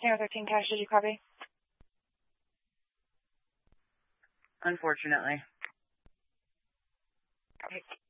Tango 13 Cash, did you copy? Unfortunately. Okay.